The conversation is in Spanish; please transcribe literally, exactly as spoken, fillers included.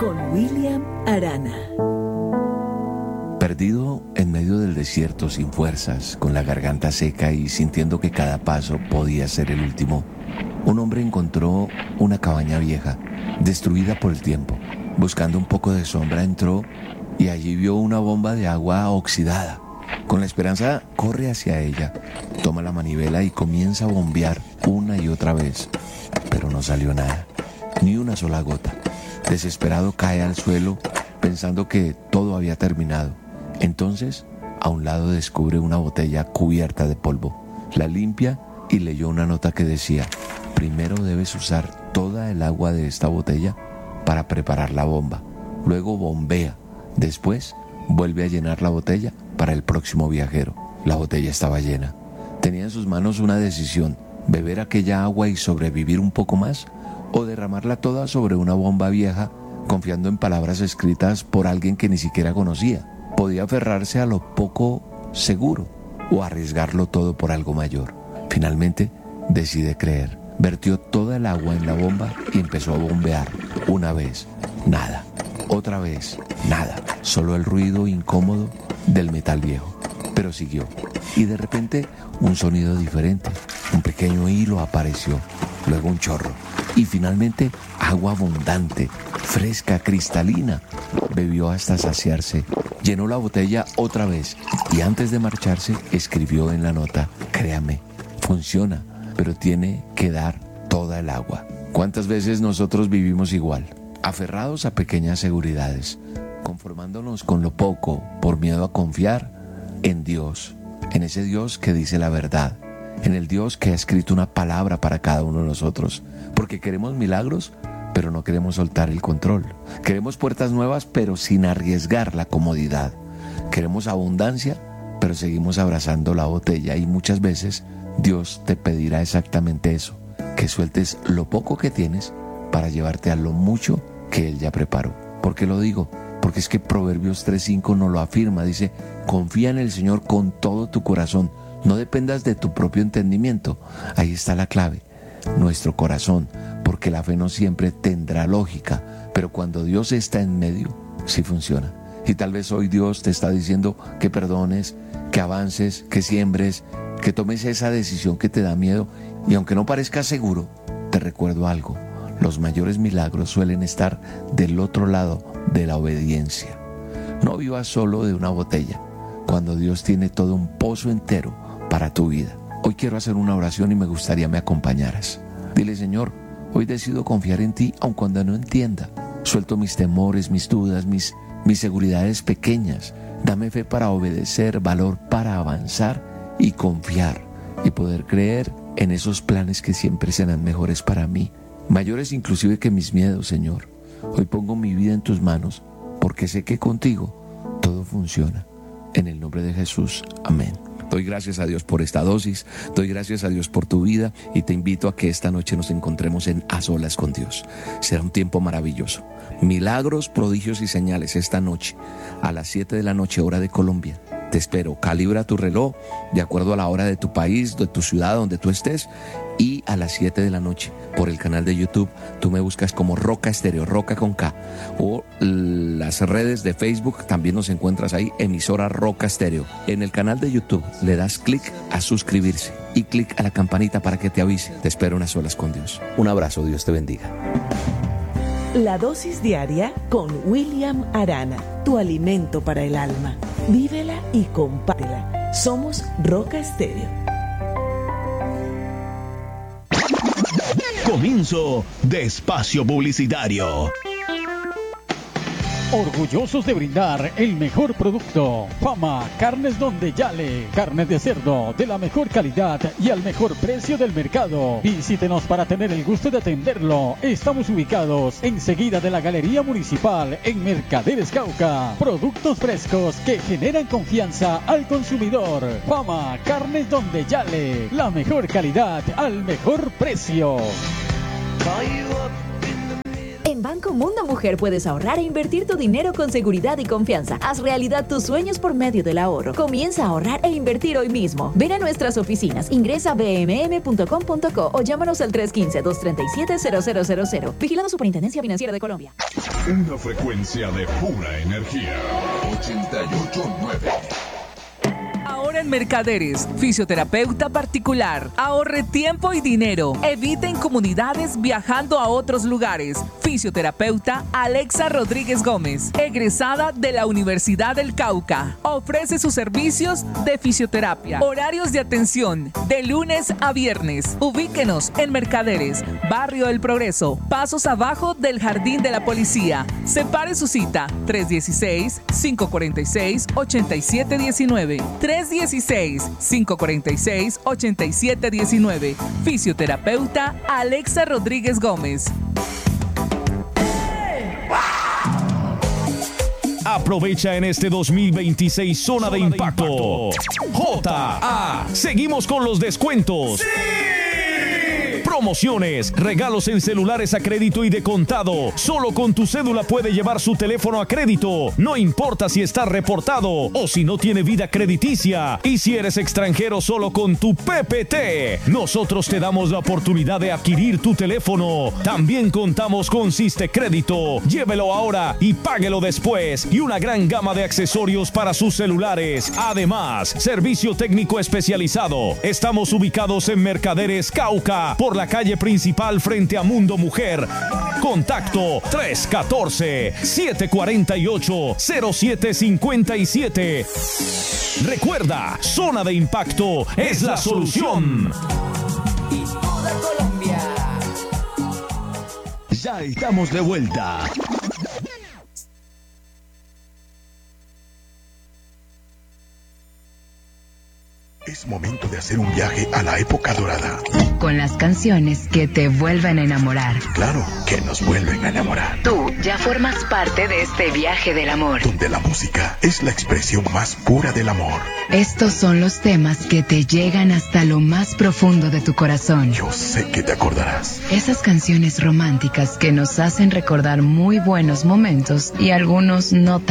con William Arana. Perdido en medio del desierto, sin fuerzas, con la garganta seca y sintiendo que cada paso podía ser el último, un hombre encontró una cabaña vieja, destruida por el tiempo. Buscando un poco de sombra entró y allí vio una bomba de agua oxidada. Con la esperanza corre hacia ella, toma la manivela y comienza a bombear una y otra vez, pero no salió nada, ni una sola gota. Desesperado cae al suelo pensando que todo había terminado. Entonces, a un lado descubre una botella cubierta de polvo. La limpia y leyó una nota que decía: primero debes usar toda el agua de esta botella para preparar la bomba. Luego bombea. Después, vuelve a llenar la botella para el próximo viajero. La botella estaba llena. Tenía en sus manos una decisión: beber aquella agua y sobrevivir un poco más, o derramarla toda sobre una bomba vieja, confiando en palabras escritas por alguien que ni siquiera conocía. Podía aferrarse a lo poco seguro o arriesgarlo todo por algo mayor. Finalmente, decide creer. Vertió toda el agua en la bomba y empezó a bombear. Una vez, nada. Otra vez, nada. Solo el ruido incómodo del metal viejo. Pero siguió. Y de repente, un sonido diferente. Un pequeño hilo apareció. Luego un chorro. Y finalmente, agua abundante, fresca, cristalina. Bebió hasta saciarse. Llenó la botella otra vez. Y antes de marcharse, escribió en la nota: créame, funciona, pero tiene que dar toda el agua. ¿Cuántas veces nosotros vivimos igual? Aferrados a pequeñas seguridades, conformándonos con lo poco por miedo a confiar en Dios, en ese Dios que dice la verdad, en el Dios que ha escrito una palabra para cada uno de nosotros, porque queremos milagros, pero no queremos soltar el control. Queremos puertas nuevas, pero sin arriesgar la comodidad. Queremos abundancia, pero seguimos abrazando la botella, y muchas veces Dios te pedirá exactamente eso, que sueltes lo poco que tienes para llevarte a lo mucho que Él ya preparó. ¿Por qué lo digo? Porque es que Proverbios tres cinco nos lo afirma. Dice: confía en el Señor con todo tu corazón, no dependas de tu propio entendimiento. Ahí está la clave, nuestro corazón, porque la fe no siempre tendrá lógica, pero cuando Dios está en medio, sí funciona. Y tal vez hoy Dios te está diciendo que perdones, que avances, que siembres, que tomes esa decisión que te da miedo. Y aunque no parezca seguro, te recuerdo algo: los mayores milagros suelen estar del otro lado de la obediencia. No vivas solo de una botella, cuando Dios tiene todo un pozo entero para tu vida. Hoy quiero hacer una oración y me gustaría me acompañaras. Dile: Señor, hoy decido confiar en ti, aun cuando no entienda. Suelto mis temores, mis dudas, mis, mis seguridades pequeñas. Dame fe para obedecer, valor para avanzar y confiar, y poder creer en esos planes que siempre serán mejores para mí, mayores inclusive que mis miedos, Señor. Hoy pongo mi vida en tus manos, porque sé que contigo todo funciona. En el nombre de Jesús, amén. Doy gracias a Dios por esta dosis, doy gracias a Dios por tu vida, y te invito a que esta noche nos encontremos en A Solas con Dios. Será un tiempo maravilloso. Milagros, prodigios y señales esta noche, a las siete de la noche, hora de Colombia. Te espero. Calibra tu reloj de acuerdo a la hora de tu país, de tu ciudad, donde tú estés, y a las siete de la noche por el canal de YouTube. Tú me buscas como Roca Estéreo, Roca con K, o las redes de Facebook también nos encuentras ahí, emisora Roca Estéreo. En el canal de YouTube le das clic a suscribirse y clic a la campanita para que te avise. Te espero unas solas con Dios. Un abrazo, Dios te bendiga. La dosis diaria con William Arana, tu alimento para el alma. Vívela y compártela. Somos Roca Estéreo. Comienzo de espacio publicitario. Orgullosos de brindar el mejor producto. Fama Carnes Donde Yale. Carne de cerdo de la mejor calidad y al mejor precio del mercado. Visítenos para tener el gusto de atenderlo. Estamos ubicados enseguida de la Galería Municipal en Mercaderes Cauca. Productos frescos que generan confianza al consumidor. Fama Carnes Donde Yale. La mejor calidad al mejor precio. En Banco Mundo Mujer puedes ahorrar e invertir tu dinero con seguridad y confianza. Haz realidad tus sueños por medio del ahorro. Comienza a ahorrar e invertir hoy mismo. Ven a nuestras oficinas, ingresa a b m m punto com punto co o llámanos al tres uno cinco, dos tres siete, cero cero cero cero. Vigilado Superintendencia Financiera de Colombia. Una frecuencia de pura energía. ochenta y ocho punto nueve. Ahora en Mercaderes, fisioterapeuta particular. Ahorre tiempo y dinero. Evite incomodidades viajando a otros lugares. Fisioterapeuta Alexa Rodríguez Gómez, egresada de la Universidad del Cauca. Ofrece sus servicios de fisioterapia. Horarios de atención de lunes a viernes. Ubíquenos en Mercaderes, Barrio El Progreso, pasos abajo del Jardín de la Policía. Separe su cita tres uno seis, cinco cuatro seis, ocho siete uno nueve. tres uno seis, cinco cuatro seis, ocho siete uno nueve. Fisioterapeuta Alexa Rodríguez Gómez. Aprovecha en este dos mil veintiséis Zona de Impacto. J A. Seguimos con los descuentos. ¡Sí! Promociones, regalos en celulares a crédito y de contado. Solo con tu cédula puede llevar su teléfono a crédito. No importa si está reportado o si no tiene vida crediticia. Y si eres extranjero, solo con tu P P T. Nosotros te damos la oportunidad de adquirir tu teléfono. También contamos con Siste Crédito. Llévelo ahora y páguelo después. Y una gran gama de accesorios para sus celulares. Además, servicio técnico especializado. Estamos ubicados en Mercaderes Cauca, por la calle principal frente a Mundo Mujer. Contacto tres uno cuatro, siete cuatro ocho, cero siete cinco siete. Recuerda, Zona de Impacto es la solución. Y toda Colombia. Ya estamos de vuelta. Es momento de hacer un viaje a la época dorada. Con las canciones que te vuelven a enamorar. Claro, que nos vuelven a enamorar. Tú ya formas parte de este viaje del amor. Donde la música es la expresión más pura del amor. Estos son los temas que te llegan hasta lo más profundo de tu corazón. Yo sé que te acordarás. Esas canciones románticas que nos hacen recordar muy buenos momentos y algunos no tan